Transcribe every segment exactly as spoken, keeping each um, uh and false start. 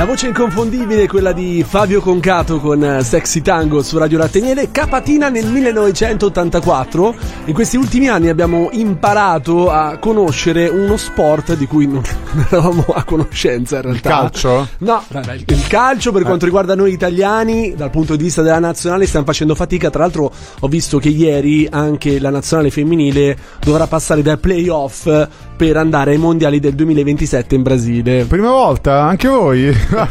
La voce inconfondibile, quella di Fabio Concato con Sexy Tango su Radio Ratteniere. Capatina nel millenovecentottantaquattro. In questi ultimi anni abbiamo imparato a conoscere uno sport di cui non eravamo a conoscenza in realtà. Il calcio? No, il calcio per quanto riguarda noi italiani, dal punto di vista della nazionale stiamo facendo fatica. Tra l'altro ho visto che ieri anche la nazionale femminile dovrà passare dai playoff per andare ai mondiali del duemilaventisette in Brasile. Prima volta, anche voi?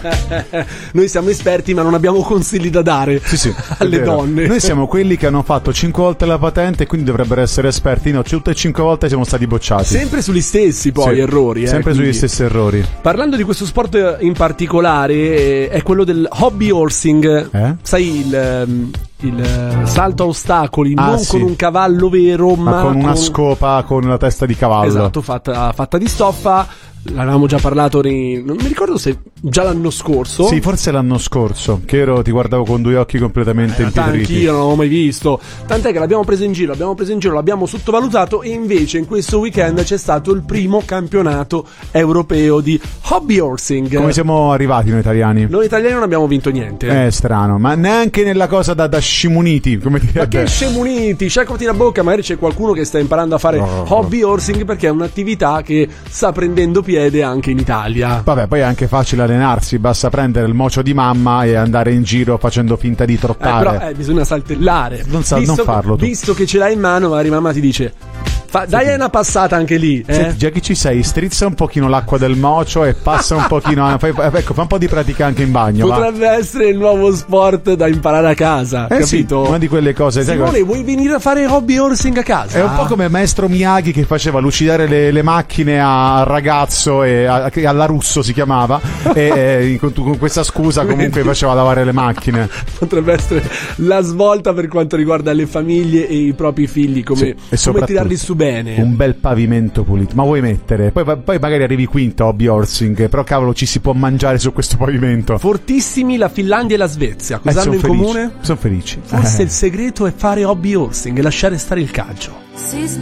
Noi siamo esperti ma non abbiamo consigli da dare sì, sì, alle donne. Noi siamo quelli che hanno fatto cinque volte la patente e quindi dovrebbero essere esperti. No, tutte e cinque volte siamo stati bocciati. Sempre sugli stessi poi sì, errori. Sempre eh, sugli stessi errori. Parlando di questo sport in particolare, eh, è quello del hobby horsing. Eh? Sai il... il salto a ostacoli, ah, non sì. con un cavallo vero, ma, ma con una con... scopa con la testa di cavallo. Esatto, fatta, fatta di stoffa. L'avevamo già parlato nei... non mi ricordo se già l'anno scorso. Sì, forse l'anno scorso, che ero, ti guardavo con due occhi completamente eh, impiedriti. Anch'io non l'avevo mai visto. Tant'è che l'abbiamo preso in giro, l'abbiamo preso in giro, l'abbiamo sottovalutato. E invece in questo weekend c'è stato il primo campionato europeo di hobby horsing. Come siamo arrivati noi italiani? Noi italiani non abbiamo vinto niente. È strano, ma neanche nella cosa da, da scimuniti, come ti Ma che scimuniti, sciacquati la bocca. Magari c'è qualcuno che sta imparando a fare oh. hobby horsing, perché è un'attività che sta prendendo piede anche in Italia. Vabbè, poi è anche facile allenarsi, basta prendere il mocio di mamma e andare in giro facendo finta di trottare. Eh, però eh, bisogna saltellare. Non, sa, visto, non farlo tu. Visto che ce l'hai in mano, magari mamma ti dice: Fa, dai una passata anche lì, eh? Senti, già che ci sei, strizza un pochino l'acqua del mocio e passa un pochino, fai, ecco, fa un po' di pratica anche in bagno. Potrebbe va. essere il nuovo sport da imparare a casa, eh capito? Sì, una di quelle cose. Simone, sai, vuoi venire a fare hobby horsing a casa? È un po' come Maestro Miyagi che faceva lucidare le, le macchine al ragazzo, e a, alla Russo si chiamava, e, e con, con questa scusa comunque faceva lavare le macchine. Potrebbe essere la svolta per quanto riguarda le famiglie e i propri figli, come, sì, come tirarli su bene. Un bel pavimento pulito, ma vuoi mettere? Poi, poi magari arrivi quinto hobby horsing, però cavolo ci si può mangiare su questo pavimento. Fortissimi la Finlandia e la Svezia, cosa eh, hanno in felici. comune? Sono felici. Forse eh. il segreto è fare hobby horsing e lasciare stare il calcio.